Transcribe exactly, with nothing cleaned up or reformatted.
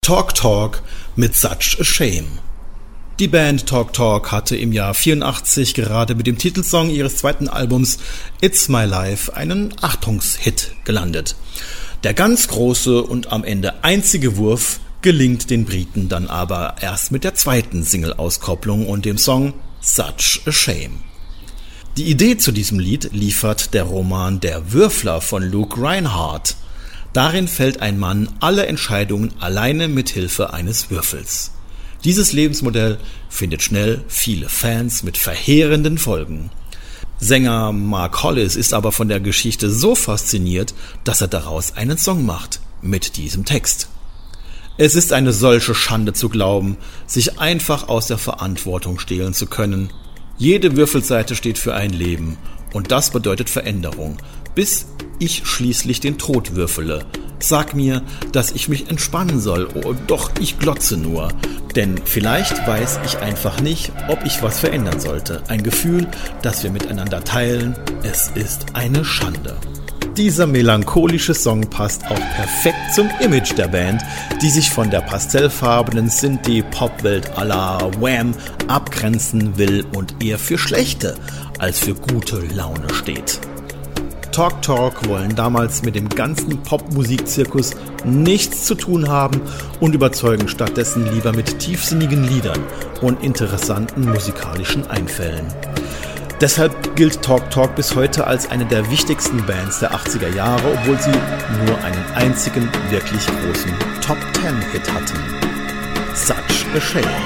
Talk Talk mit Such a Shame. Die Band Talk Talk hatte im Jahr vierundachtzig gerade mit dem Titelsong ihres zweiten Albums It's My Life einen Achtungshit gelandet. Der ganz große und am Ende einzige Wurf gelingt den Briten dann aber erst mit der zweiten Single-Auskopplung und dem Song Such a Shame. Die Idee zu diesem Lied liefert der Roman Der Würfler von Luke Rhinehart. Darin fällt ein Mann alle Entscheidungen alleine mit Hilfe eines Würfels. Dieses Lebensmodell findet schnell viele Fans mit verheerenden Folgen. Sänger Mark Hollis ist aber von der Geschichte so fasziniert, dass er daraus einen Song macht mit diesem Text. Es ist eine solche Schande zu glauben, sich einfach aus der Verantwortung stehlen zu können. Jede Würfelseite steht für ein Leben und das bedeutet Veränderung, bis ich schließlich den Tod würfele. Sag mir, dass ich mich entspannen soll, oh, doch ich glotze nur. Denn vielleicht weiß ich einfach nicht, ob ich was verändern sollte. Ein Gefühl, das wir miteinander teilen. Es ist eine Schande. Dieser melancholische Song passt auch perfekt zum Image der Band, die sich von der pastellfarbenen Synthie-Pop-Welt à la Wham abgrenzen will und eher für schlechte als für gute Laune steht. Talk Talk wollen damals mit dem ganzen Popmusikzirkus nichts zu tun haben und überzeugen stattdessen lieber mit tiefsinnigen Liedern und interessanten musikalischen Einfällen. Deshalb gilt Talk Talk bis heute als eine der wichtigsten Bands der achtziger Jahre, obwohl sie nur einen einzigen wirklich großen Top-Ten-Hit hatten. Such a Shame.